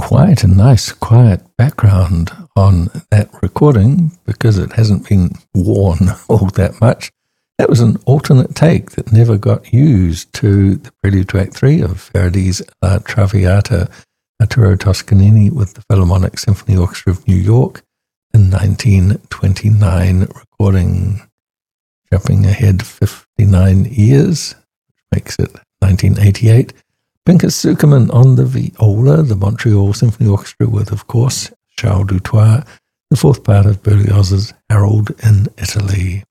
quite a nice, quiet background on that recording because it hasn't been worn all that much. That was an alternate take that never got used to the Prelude to Act 3 of Verdi's La Traviata Arturo Toscanini with the Philharmonic Symphony Orchestra of New York in 1929 recording, jumping ahead 59 years, which makes it 1988. Pinchas Zukerman on the viola, the Montreal Symphony Orchestra with, of course, Charles Dutoit, the fourth part of Berlioz's Harold in Italy.